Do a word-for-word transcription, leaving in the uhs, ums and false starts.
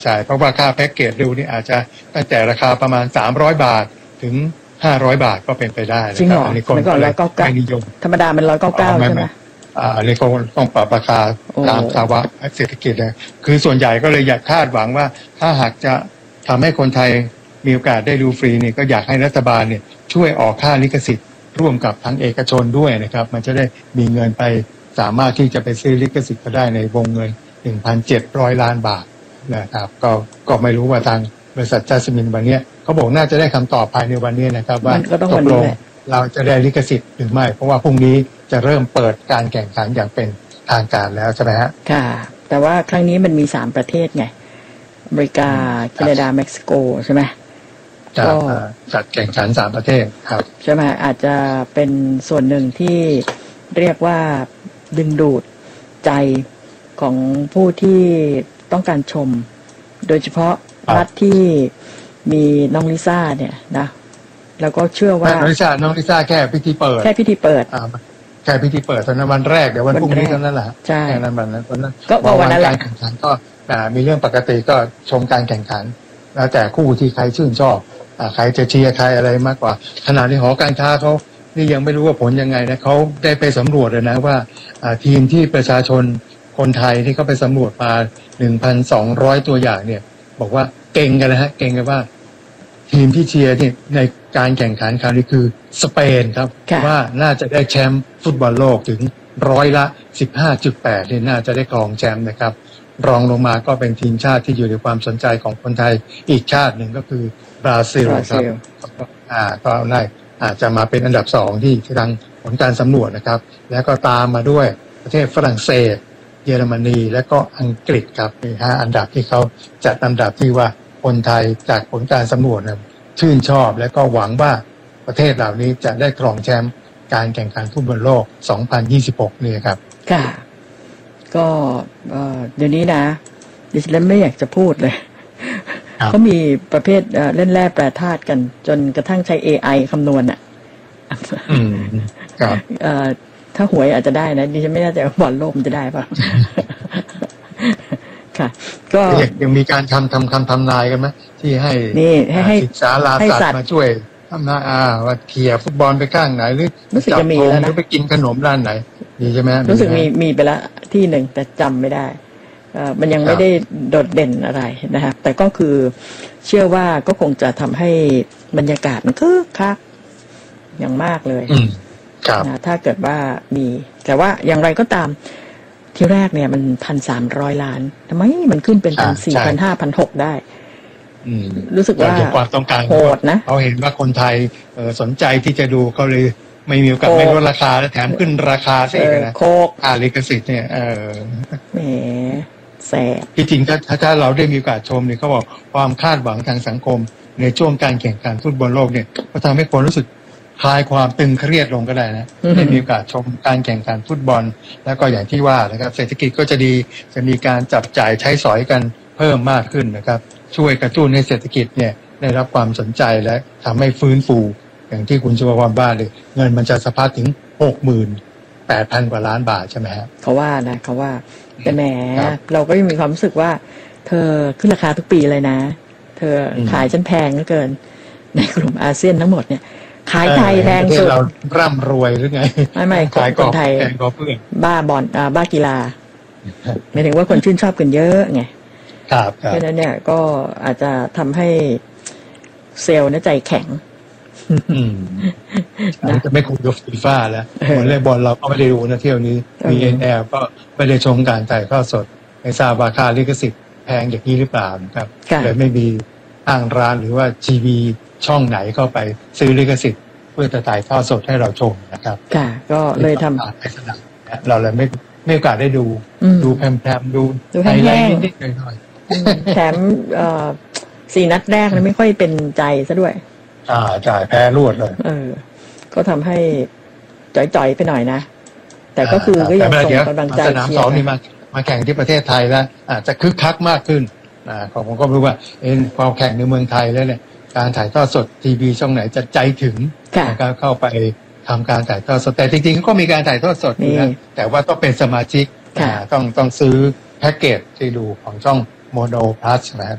ใช่เพราะว่าค่าแพ็กเกจดูนี่อาจจะตั้งแต่ราคาประมาณสามร้อยบาทถึงห้าร้อยบาทก็เป็นไปได้จริงเหรอเมื่อก่อนร้อยเก้าเก้าธรรมดามันร้อยเก้าเก้าใช่ไหมอ่านี่ก็ต้องปรับราคาตามภาวะเศรษฐกิจเลยคือส่วนใหญ่ก็เลยอยากคาดหวังว่าถ้าหากจะทำให้คนไทยมีโอกาสได้ดูฟรีนี่ก็อยากให้รัฐบาลเนี่ยช่วยออกค่าลิขสิทธิ์ร่วมกับทั้งเอกชนด้วยนะครับมันจะได้มีเงินไปสามารถที่จะไปซื้อลิขสิทธิ์ก็ได้ในวงเงิน หนึ่งพันเจ็ดร้อย ล้านบาทนะครับก็ก็ไม่รู้ว่าทางบริษัทจัสมินวันนี้เขาบอกน่าจะได้คำตอบภายในวันนี้นะครับว่าตกลงเราจะได้ลิขสิทธิ์หรือไม่เพราะว่าพรุ่งนี้จะเริ่มเปิดการแข่งขันอย่างเป็นทางการแล้วใช่ไหมฮะค่ะแต่ว่าครั้งนี้มันมีสามประเทศไงอเมริกาแคนาดาเม็กซิโกใช่ไหมก็จัดแข่งขันสามประเทศครับใช่ไหมอาจจะเป็นส่วนหนึ่งที่เรียกว่าดึงดูดใจของผู้ที่ต้องการชมโดยเฉพาะรัฐที่มีน้องลิซ่าเนี่ยนะแล้วก็เชื่อว่าน้องลิซ่าน้องลิซ่าแค่พิธีเปิดแค่พิธีเปิดแค่พิธีเปิดตอนนั้นวันแรกเดี๋ยววันพรุ่งนี้เท่านั้นแหละใช่แค่นั้นวันนั้นวันนั้นก็วันนั้นแหละการแข่งขันก็มีเรื่องปกติก็ชมการแข่งขันแล้วแต่คู่ที่ใครชื่นชอบใครจะเชียร์ใครอะไรมากกว่าขณะที่หอการค้าเขานี่ยังไม่รู้ว่าผลยังไงนะเขาได้ไปสำรวจเลยนะว่าทีมที่ประชาชนคนไทยที่เขาไปสำรวจมา หนึ่งพันสองร้อย ตัวอย่างเนี่ยบอกว่าเก่งกันนะฮะเก่งกันว่าทีมที่เชียร์เนี่ยในการแข่งขันคราวนี้คือสเปนครับว่าน่าจะได้แชมป์ฟุตบอลโลกถึงร้อยละ สิบห้าจุดแปด นี่น่าจะได้ครองแชมป์นะครับรองลงมาก็เป็นทีมชาติที่อยู่ในความสนใจของคนไทยอีกชาติหนึ่งก็คือบราซิลครับอ่าก็ได้อาจจะมาเป็นอันดับสองที่ทางผลการสำรวจนะครับแล้วก็ตามมาด้วยประเทศฝรั่งเศสเยอรมนีและก็อังกฤษครับมีห้าอันดับที่เขาจัดอันดับที่ว่าคนไทยจากผลการสำรวจนะชื่นชอบและก็หวังว่าประเทศเหล่านี้จะได้ครองแชมป์การแข่งขันฟุตบอลโลกสองพันยี่สิบหกนี่ครับค่ะก็เดี๋ยวนี้นะดิฉันไม่อยากจะพูดเลยเขามีประเภทเล่นแร่แปรธาตุกันจนกระทั่งใช้ เอ ไอ คำนวณอ่ะอืมครับถ้าหวยอาจจะได้นะดิฉันไม่แน่ใจว่าบอลโลกมันจะได้ป่ะค่ะก็ยังมีการทำทำคำทำนายกันไหมที่ให้นี่ให้ให้ศึกษาลาสัตว์มาช่วยทำนายอ่าว่าเขี่ยฟุตบอลไปข้างไหนหรือรู้สึกจะมีแล้วนะหรือไปกินขนมร้านไหนมีใช่ไหมรู้สึกมีมีไปแล้วที่หนึ่งแต่จำไม่ได้มันยังไม่ได้โดดเด่นอะไรนะครับแต่ก็คือเชื่อว่าก็คงจะทำให้บรรยากาศมันคึกคักอย่างมากเลยนะถ้าเกิดว่ามีแต่ว่าอย่างไรก็ตามที่แรกเนี่ยมันพันสามร้อยล้านทำไมมันขึ้นเป็นพันสี่พันห้าพันหกได้รู้สึกว่าความต้องการโหดนะเขาเห็นว่าคนไทยสนใจที่จะดูเขาเลยไม่มีโอกาสไม่ลดราคาและแถมขึ้นราคาซะอีกนะโคกค่าลิขสิทธิ์เนี่ยเออแหมแสบที่จริงถ้าถ้าเราได้มีโอกาสชมเนี่ยเขาบอกความคาดหวังทางสังคมในช่วงการแข่งขันฟุตบอลโลกเนี่ยก็ทำให้คนรู้สึกคลายความตึงเครียดลงก็ได้นะได้มีโอกาสชมการแข่งขันฟุตบอลแล้วก็อย่างที่ว่านะครับเศรษฐกิจก็จะดีจะมีการจับจ่ายใช้สอยกันเพิ่มมากขึ้นนะครับช่วยกระตุ้นให้เศรษฐกิจเนี่ยได้รับความสนใจและทำให้ฟื้นฟูอย่างที่คุณชุภพรว่าเลยเงินมันจะสะพัดถึง หกหมื่นแปดพัน กว่าล้านบาทใช่ไหมครับเขาว่านะเขาว่าแต่แหมเราก็ยังมีความรู้สึกว่าเธอขึ้นราคาทุกปีเลยนะเธอขายจนแพงเหลือเกินในกลุ่มอาเซียนทั้งหมดเนี่ยขายไทยแพงสุดเราร่ำรวยหรือไงไม่ไม่คนไทยบ้าบอลอ่าบ้ากีฬาหมายถึงว่าคนชื่นชอบกันเยอะไงครับเพราะนั้นเนี่ยก็อาจจะทำให้เซลล์ใจแข็งนะจะไม่คุยกับฟีฟ่าแล้ววอลเลย์บอลเราก็ไม่ได้ดูนะเที่ยวนี้ วี เอ็น แอล ก็ไม่ได้ชมการถ่ายทอดสดไม่ทราบว่าค่าลิขสิทธิ์แพงอย่างนี้หรือเปล่าครับเลยไม่มีทางร้านหรือว่าทีวีช่องไหนเข้าไปซื้อลิขสิทธิ์เพื่อจะถ่ายทอดสดให้เราชมนะครับค่ะก็เลยทำในสนามเราเลยไม่ไม่โอกาสได้ดูดูแพรมๆดูไฮไลท์นิดๆหน่อยๆแถมสี่นัดแรกนี่ไม่ค่อยเป็นใจซะด้วยอ่าจ่ายแพ้รวดเลยเออก็ทำให้จ่อยๆไปหน่อยนะแต่ก็คือก็ยังส่งกำลังใจสนามสองนี่มามาแข่งที่ประเทศไทยแล้วอาจจะคึกคักมากขึ้นอ่าผมก็รู้ว่าเอ็นพอแข่งในเมืองไทยแล้วเนี่ยการถ่ายทอดสดทีวีช่องไหนจะใจถึงการเข้าไปทำการถ่ายทอดสดแต่จริงๆก็มีการถ่ายทอดสดนะแต่ว่าต้องเป็นสมาชิกต้องต้องซื้อแพ็กเกจที่ดูของช่องโมโนพลัสนะ